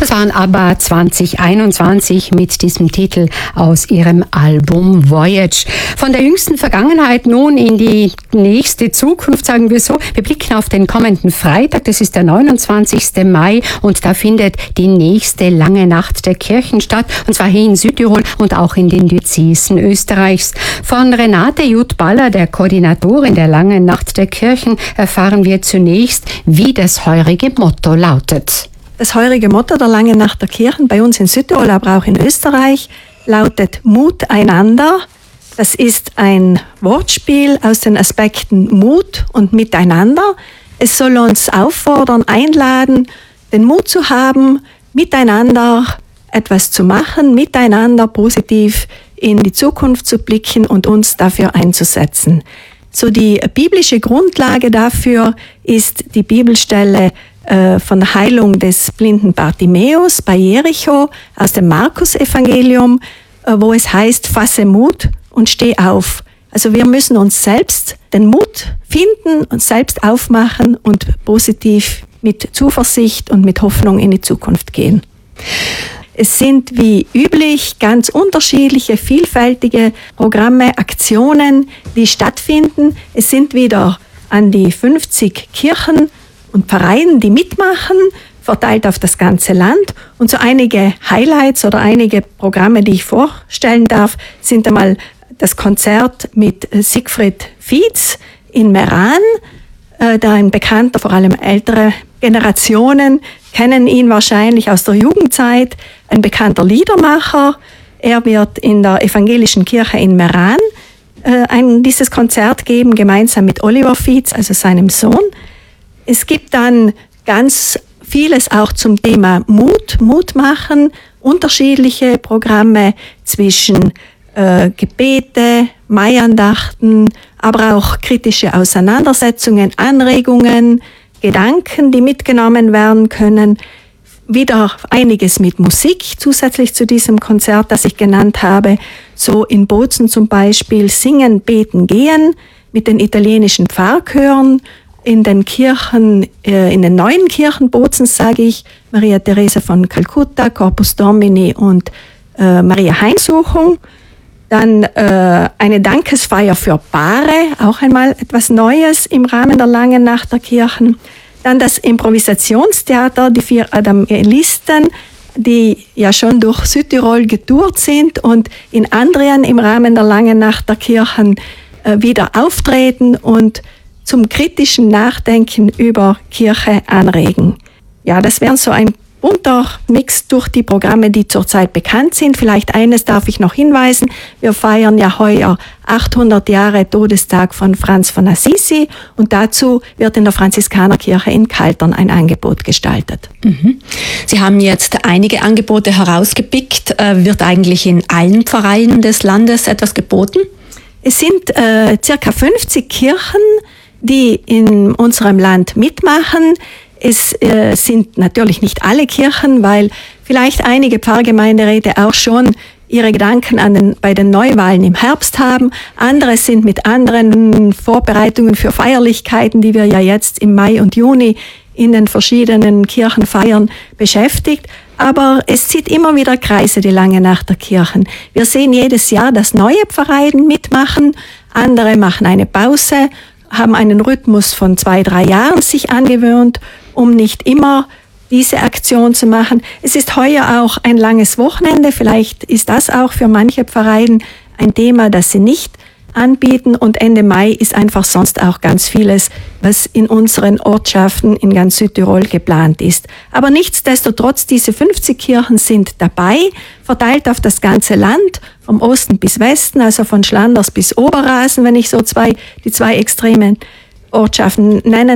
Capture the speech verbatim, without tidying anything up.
Das waren ABBA zwanzig einundzwanzig mit diesem Titel aus ihrem Album Voyage. Von der jüngsten Vergangenheit nun in die nächste Zukunft, sagen wir so. Wir blicken auf den kommenden Freitag, das ist der neunundzwanzigsten Mai und da findet die nächste lange Nacht der Kirchen statt, und zwar hier in Südtirol und auch in den Diözesen Österreichs. Von Renate Juth-Baller, der Koordinatorin der langen Nacht der Kirchen, erfahren wir zunächst, wie das heurige Motto lautet. Das heurige Motto der langen Nacht der Kirchen bei uns in Südtirol, aber auch in Österreich, lautet Mut einander. Das ist ein Wortspiel aus den Aspekten Mut und Miteinander. Es soll uns auffordern, einladen, den Mut zu haben, miteinander etwas zu machen, miteinander positiv in die Zukunft zu blicken und uns dafür einzusetzen. So die biblische Grundlage dafür ist die Bibelstelle äh, von der Heilung des blinden Bartimäus bei Jericho aus dem Markus-Evangelium, äh, wo es heißt, fasse Mut und steh auf. Also wir müssen uns selbst den Mut finden, uns selbst aufmachen und positiv mit Zuversicht und mit Hoffnung in die Zukunft gehen. Es sind wie üblich ganz unterschiedliche, vielfältige Programme, Aktionen, die stattfinden. Es sind wieder an die fünfzig Kirchen und Pfarreien, die mitmachen, verteilt auf das ganze Land. Und so einige Highlights oder einige Programme, die ich vorstellen darf, sind einmal das Konzert mit Siegfried Fietz in Meran, äh, da ein bekannter, vor allem ältere Generationen kennen ihn wahrscheinlich aus der Jugendzeit, ein bekannter Liedermacher. Er wird in der evangelischen Kirche in Meran äh, ein, dieses Konzert geben, gemeinsam mit Oliver Fietz, also seinem Sohn. Es gibt dann ganz vieles auch zum Thema Mut, Mut machen, unterschiedliche Programme zwischen äh, Gebete, Maiandachten, aber auch kritische Auseinandersetzungen, Anregungen, Gedanken, die mitgenommen werden können. Wieder einiges mit Musik zusätzlich zu diesem Konzert, das ich genannt habe. So in Bozen zum Beispiel Singen, Beten, Gehen mit den italienischen Pfarrchören. In den Kirchen, äh, in den neuen Kirchen Bozens, sage ich, Maria Therese von Kalkutta, Corpus Domini und äh, Maria Heimsuchung. Dann äh, eine Dankesfeier für Paare, auch einmal etwas Neues im Rahmen der langen Nacht der Kirchen. Dann das Improvisationstheater, die vier Evangelisten, die ja schon durch Südtirol getourt sind und in Andrien im Rahmen der langen Nacht der Kirchen äh, wieder auftreten und zum kritischen Nachdenken über Kirche anregen. Ja, das wären so ein bunter Mix durch die Programme, die zurzeit bekannt sind. Vielleicht eines darf ich noch hinweisen. Wir feiern ja heuer achthundert Jahre Todestag von Franz von Assisi und dazu wird in der Franziskanerkirche in Kaltern ein Angebot gestaltet. Mhm. Sie haben jetzt einige Angebote herausgepickt. Wird eigentlich in allen Pfarreien des Landes etwas geboten? Es sind äh, circa fünfzig Kirchen, die in unserem Land mitmachen. Es äh, sind natürlich nicht alle Kirchen, weil vielleicht einige Pfarrgemeinderäte auch schon ihre Gedanken an den, bei den Neuwahlen im Herbst haben. Andere sind mit anderen Vorbereitungen für Feierlichkeiten, die wir ja jetzt im Mai und Juni in den verschiedenen Kirchen feiern, beschäftigt. Aber es zieht immer wieder Kreise, die lange Nacht der Kirchen. Wir sehen jedes Jahr, dass neue Pfarreien mitmachen, andere machen eine Pause, haben einen Rhythmus von zwei, drei Jahren sich angewöhnt, um nicht immer diese Aktion zu machen. Es ist heuer auch ein langes Wochenende. Vielleicht ist das auch für manche Pfarreien ein Thema, das sie nicht anbieten. Und Ende Mai ist einfach sonst auch ganz vieles, was in unseren Ortschaften in ganz Südtirol geplant ist. Aber nichtsdestotrotz, diese fünfzig Kirchen sind dabei, verteilt auf das ganze Land, vom Osten bis Westen, also von Schlanders bis Oberrasen, wenn ich so zwei, die zwei extremen Ortschaften nennen